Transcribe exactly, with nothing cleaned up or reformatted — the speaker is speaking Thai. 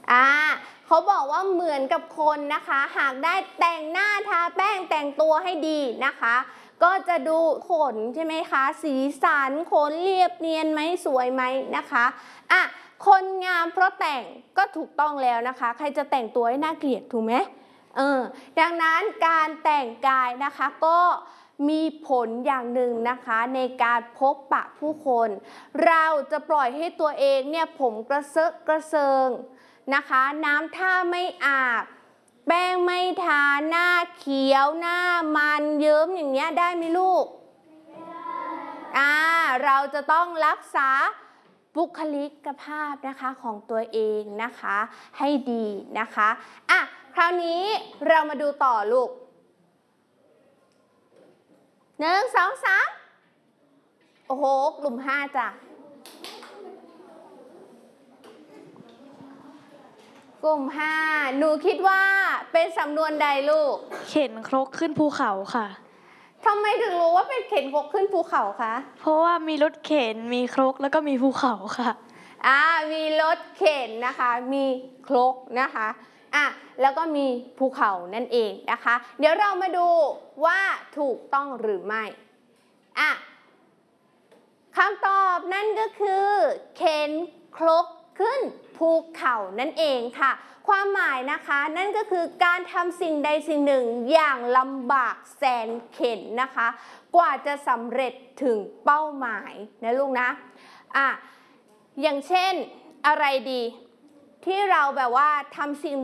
อ่าเขาบอกว่าเหมือนกับคนนะคะหากได้แต่งหน้าทาแป้งแต่งตัวให้ดีนะคะก็จะดูขนใช่ไหมคะสีสันขนเรียบเนียนไหมสวยไหมนะคะอ่ะคนงามเพราะแต่งก็ถูกต้องแล้วนะคะใครจะแต่งตัวให้น่าเกลียดถูกไหมเออดังนั้นการแต่งกายนะคะก็มีผลอย่างหนึ่งนะคะในการพบปะผู้คนเราจะปล่อยให้ตัวเองเนี่ยผมกระเซาะกระเซิงนะคะน้ำท่าไม่อาบแป้งไม่ทาหน้าเขียวหน้ามันเยิ้มอย่างเงี้ยได้ไหมลูกอ่าเราจะต้องรักษาบุคลิกภาพนะคะของตัวเองนะคะให้ดีนะคะอ่ะคราวนี้เรามาดูต่อลูกหนึ่งสองสามโอ้โหกลุ่มห้าจ้ะกลุ่มห้าหนูคิดว่าเป็นสำนวนใดลูกเข็นครกขึ้นภูเขาค่ะทำไมถึงรู้ว่าเป็นเข็นครกขึ้นภูเขาคะเพราะว่ามีรถเข็นมีครกแล้วก็มีภูเขาค่ะอ่ามีรถเข็นนะคะมีครกนะคะอ่ะแล้วก็มีภูเขานั่นเองนะคะเดี๋ยวเรามาดูว่าถูกต้องหรือไม่อ่ะคำตอบนั่นก็คือเข็นครกขึ้นภูเขานั่นเองค่ะความหมายนะคะนั่นก็คือการทำสิ่งใดสิ่งหนึ่งอย่างลำบากแสนเข็ญนะคะกว่าจะสำเร็จถึงเป้าหมายนะลูกนะอ่ะอย่างเช่นอะไรดีที่เราแบบว่าทำสิ่ง